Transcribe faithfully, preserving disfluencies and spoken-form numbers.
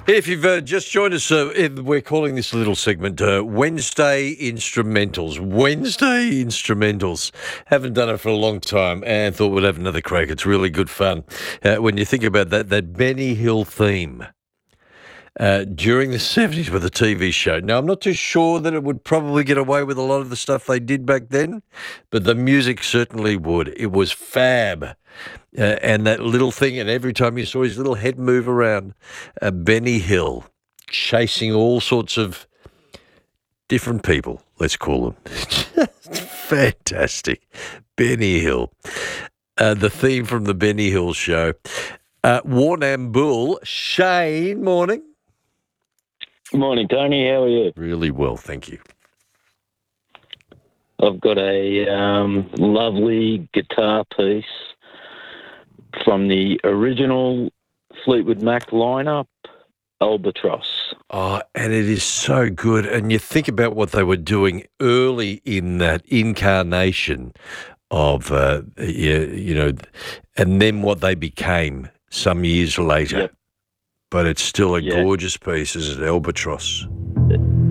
If you've uh, just joined us, uh, if we're calling this little segment uh, Wednesday Instrumentals. Wednesday Instrumentals. Haven't done it for a long time and thought we'd have another crack. It's really good fun. Uh, when you think about that, that Benny Hill theme uh, during the seventies with a T V show. Now, I'm not too sure that it would probably get away with a lot of the stuff they did back then, but the music certainly would. It was fab. Uh, and that little thing, and every time you saw his little head move around, uh, Benny Hill chasing all sorts of different people, let's call them. Just fantastic. Benny Hill. Uh, the theme from the Benny Hill show. Uh, Warrnambool, Shane, morning. Morning, Tony. How are you? Really well, thank you. I've got a um, lovely guitar piece from the original Fleetwood Mac lineup, Albatross. Oh, and it is so good. And you think about what they were doing early in that incarnation of, uh, you, you know, and then what they became some years later. Yep. But it's still a Yeah. gorgeous piece, isn't it? Albatross.